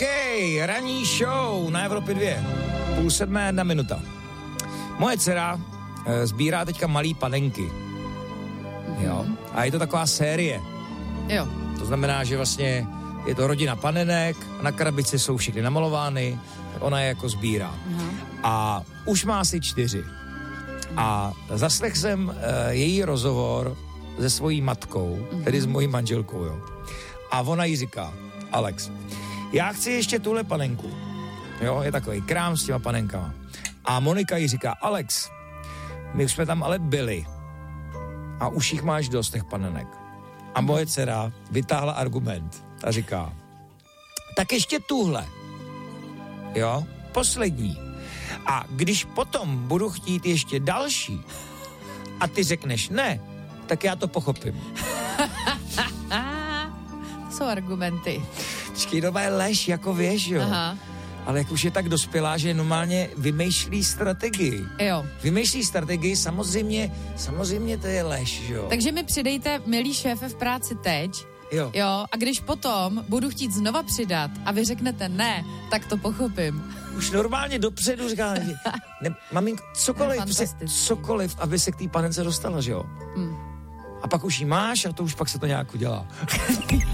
OK, ranní show na Evropě 2. 6:30. Moje dcera sbírá teďka malý panenky. Jo. A je to taková série. Jo. To znamená, že vlastně je to rodina panenek, na krabici jsou všechny namalovány, tak ona je jako sbírá. A už má asi 4. A zaslech jsem její rozhovor se svojí matkou, tedy s mojí manželkou, jo. A ona jí říká, Alex, já chci ještě tuhle panenku. Jo, je takový krám s těma panenkama. A Monika jí říká, Alex, my už jsme tam ale byli a už jich máš dost těch panenek. A moje dcera vytáhla argument a říká, tak ještě tuhle. Jo, poslední. A když potom budu chtít ještě další a ty řekneš ne, tak já to pochopím. To jsou argumenty. Čkýdová je lež, jako věš, jo. Aha. Ale jak už je tak dospělá, že normálně vymýšlí strategii. Jo. Vymýšlí strategii, samozřejmě to je lež, jo. Takže mi přidejte, milý šéfe v práci teď, Jo. jo, a když potom budu chtít znova přidat a vy řeknete ne, tak to pochopím. Už normálně dopředu říká, ne, maminko, cokoliv, aby se k té panence dostala, že jo. A pak už jí máš a to už pak se to nějak udělá.